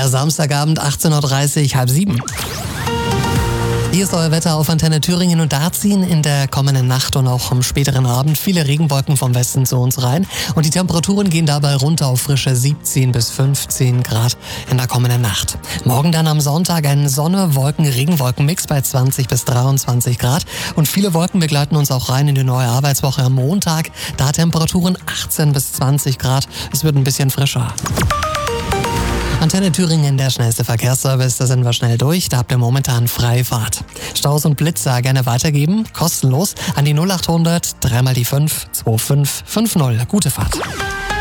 Der Samstagabend 18.30 Uhr, halb sieben. Hier ist euer Wetter auf Antenne Thüringen und da ziehen in der kommenden Nacht und auch am späteren Abend viele Regenwolken vom Westen zu uns rein und die Temperaturen gehen dabei runter auf frische 17 bis 15 Grad in der kommenden Nacht. Morgen dann am Sonntag ein Sonne-Wolken-Regenwolken-Mix bei 20 bis 23 Grad und viele Wolken begleiten uns auch rein in die neue Arbeitswoche am Montag. Da Temperaturen 18 bis 20 Grad, es wird ein bisschen frischer. Antenne Thüringen, der schnellste Verkehrsservice, da sind wir schnell durch, da habt ihr momentan freie Fahrt. Staus und Blitzer gerne weitergeben, kostenlos an die 0800 3 mal die 5 2550. Gute Fahrt.